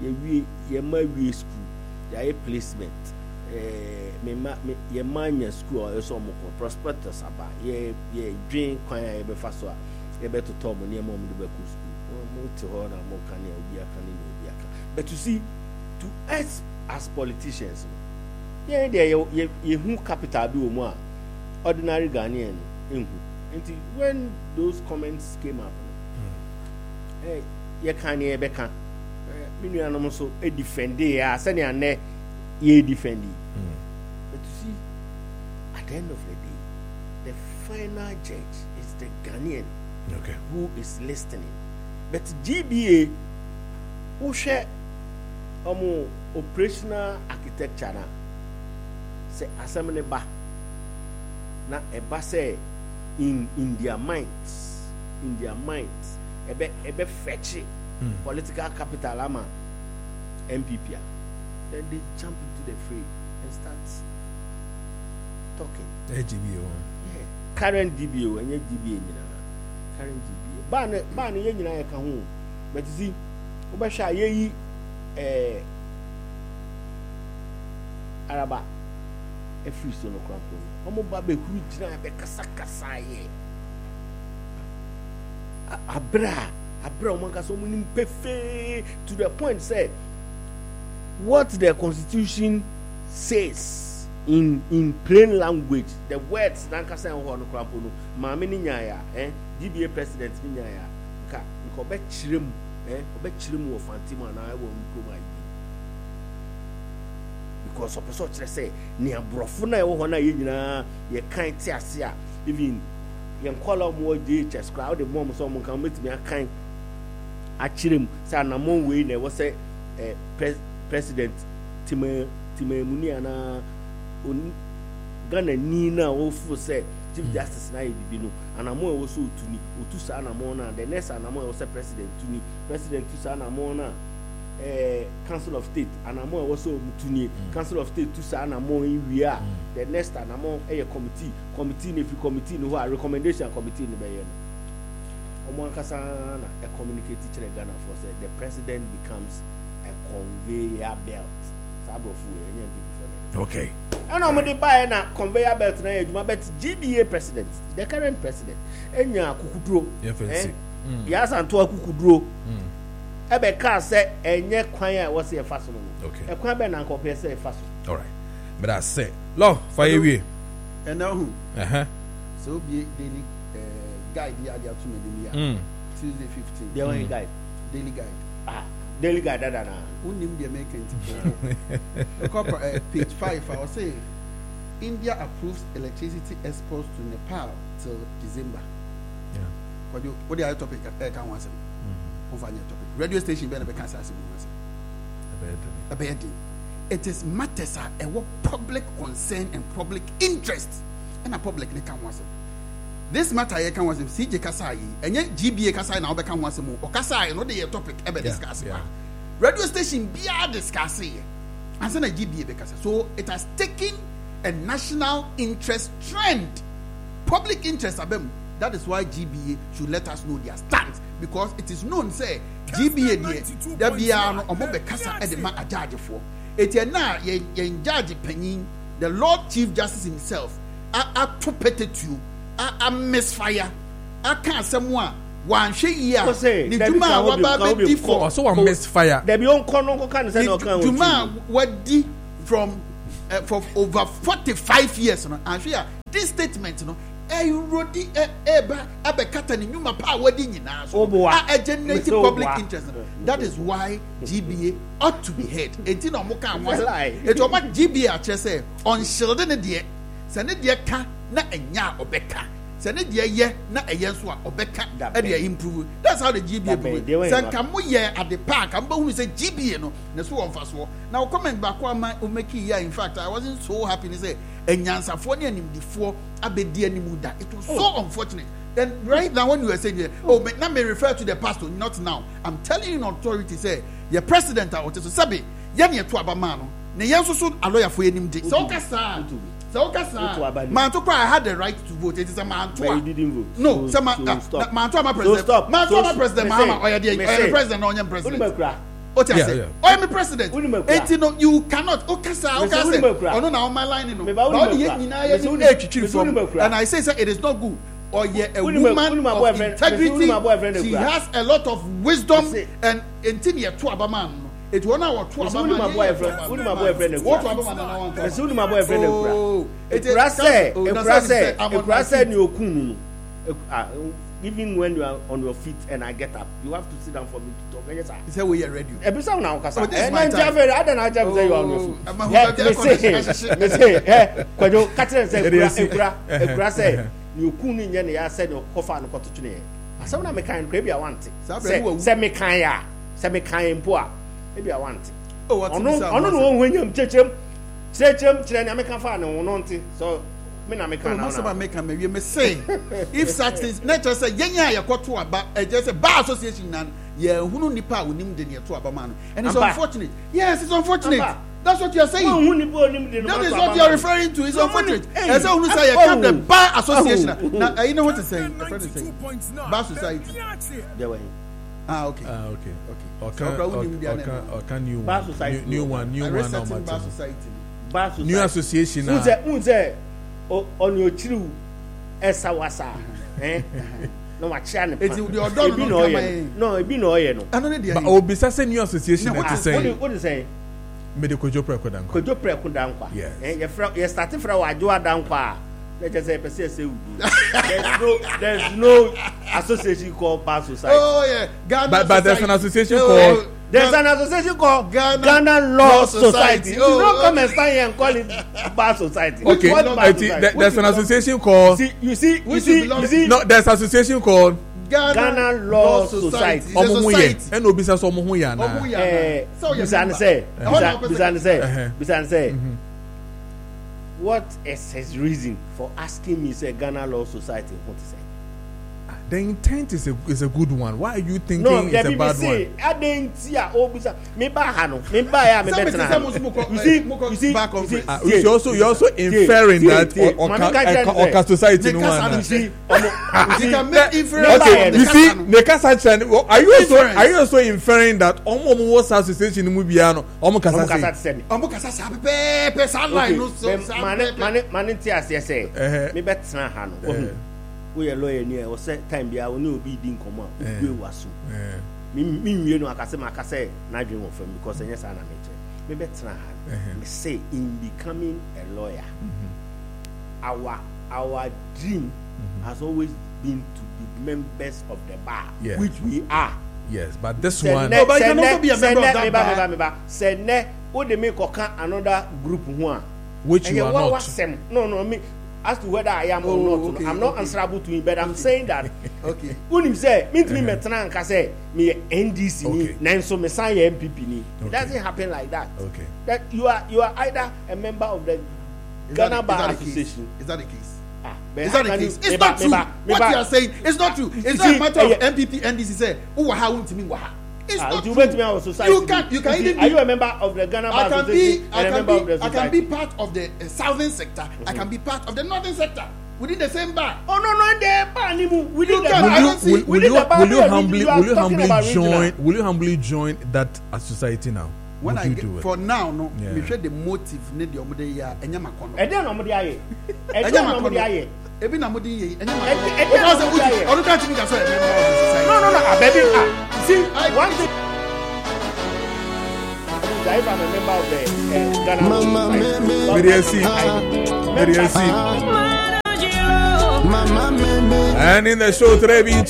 ye ma we school ye placement ye manya school or so mo prospectus aba ye dream kwan ye be fa so a ye be to tom ne mo do be ku school mo to ho na mo kan ya obi aka ne obi aka. But you see, to us as politicians, ye who capital be mo ordinary Ghanaian until when those comments came up, ye can ye beka me nuanom so e defend ya say na ne ye defend. But you see, at the end of the day, the final judge is the Ghanaian who is listening. But GBA who share operational architecture na say assembly ba na eba say in their minds ebe fetch political capital ama MPP, then they jump into the fray and start talking. GBO. Yeah, current DBO and DBA current DBA ban ye nyina ye ka ho. But you see obasha ye araba e free so no krampo omo ba be huru gina be kasa ye abra omo ka so munim pefe to the point say what the constitution says in plain language, the words dan kasa ho no krampo no ma me ni nyaaya DBA president ni nyaaya ka nko be chirem obechirem wo fantima na e wo mkroma yi because of so chere say ne abrofo na e wo ho na ye nyina ye kan ti ase a even ye nkola mo JHS crowd the mom so mo kan metimi akan a chirem say na mo we na e wo say president timamunia na Ghana ni na wo fu say Chief Justice na bibi no anamo e wo so otuni otu sa anamo na the next anamo e wo say president tu sa anamo na Council of State anamo e wo so mutuni Council of State tu sa anamo iwia the next anamo e committee na fi committee no ho recommendation committee no be ye no omo ankasa na e communicate kire Ghana for say the president becomes a conveyor belt sabofu enye bibi. Okay. And I'm the buy na conveyor belt na ejuma but GBA president, the current president, enya kukuduro. Yes, and to kukuduro. Ebe ka say enye kwan ya wo say faso no. Okay. E kwan be na nkope say faso. All right. But I say, law fire we. And now who? So be daily guide ya dia to me Tuesday 15. The only guide. Daily guide. Daily guide na. Unim the American tipo. Page 5 I will say India approves electricity exports to Nepal till December. Yeah. What the other topic can want topic. Radio station be na be cancer it is matters are a public concern and public interest and a public can want. This matter here can want CJ Kasai and yet GBA Kasai now be can want some or Kasai no the topic ever discuss. Radio station be discussing and send a GBA because so it has taken a national interest trend, public interest abem. That is why GBA should let us know their stance because it is known say GBA there be an omobe kasa e de ma a judge for it na ye judge penny the Lord Chief Justice himself a topete to a misfire a can someone one she year ni juma wa ba be for so one misfire there be on kono kan say no kan juma wadi from for over 45 years no and she this statement no Rodi eba abekata ni nyuma pa wadi nyina so generate public interest. That is why GBA ought to be heard. Enti na mo kan wa it o ma GBA a che say on shield ne de se ne de ka na enya obeka se ne de ye na eye so a obeka e de improve. That's how the GBA do. Se kan mo ye at the park am ba hu say GBA no ne so won fa so. Now comment back ama o make here in fact I wasn't so happy to say enyansafo ne animdifo abedi animuda. It was so unfortunate. And right now when you were saying but now may refer to the pastor, not now. I'm telling you in authority say your president or to sabi yan ye to abama no ne yan so a lawyer for animdi. So man to cry I had the right to vote. It is a man to. You didn't vote. No, so man to my president. Man to my president Mahama or the president or your president. What I say? I'm a president. You cannot. And I say it is not good. Or a woman of integrity. She has a lot of wisdom and interior to Abaman. It won our two my boyfriend. Even when you are on your feet and I get up, you have to sit down for me to talk. Yes, sir. He said we are ready. Episode now, Kasa. I don't know. You are on your feet. Me say, Kwajo, Catherine say, Ekura say, you kunu nyane ya said your coffee and koto tune. Asam na me kan kra bia want. Say me kan ya, say me kan mpo a, e bia want. Oh, what? Ono no hwenyam chechem kire na me kan fa na wono nti. So me na me kan na. Must make am me say if such things nature say yenya yakoto aba just say bar association na ye hunu nipa a wonim de ne to aba man. And it's unfortunate. Yes, it's unfortunate. That's what you are saying. That is what you are referring to. It's unfortunate. As who say you come the bar association. Now you know what to say. The friend is saying bar society. Okay. Okay. Or can you bar society? New one. Bar society. New association. Who say on your true esawasa. No, what channel? It's the no, it be no. But Obisa say new association. What is say? Kojo Preko Dankwa. Yes. You starting from Wajua Dankwa. Let's just say there's no association called Bar Society. Oh yeah, but there's an association called. There's an association called Ghana Law Society. Oh, don't come and stand here and call it Bar Society. Okay, there's an association called. You see. No, there's an association called Ghana Law Society. And Obisa so mo ya na. Bisan say. What is his reason for asking me say Ghana Law Society? What to say? The intent is a good one. Why are you thinking it's a bad one? You're also inferring that Oka society no one. You see, are you also inferring that Omo association Mubiano Omo we are lawyer near or set time be our new be din come we was me no akase na dream of him because yes I me better me say in becoming a lawyer our dream has always been to be members of the bar which we are. Yes, but this one but you can also be a member of that bar. Say ne o de make another group one which you are not. No me as to whether I am or not, I'm not answerable to him, but I'm saying that. Okay. When him say, me metran ka say me NDC ni, nanso me sign MPP ni. It doesn't happen like that. Okay. That you are either a member of the Ghana Bar Association. Is that the case? Is that the case? It's not true. What you are saying is not true. It's not a matter of MPP NDC say, "Oh, how to me waha." It's not true. You can even are you a member of the Ghana Bar Association? I can be part of the southern sector. I can be part of the northern sector. Within the same bar. Oh no, the bar. Will you humbly join that society now? When I get, for now, no, me share the motive need the omode ya enyama kono. Eden omode aye. Ebi na omode ye enyama. Odu can't think so. No, baby. See, one thing. I am a member of the Ghana Society. And in the show today,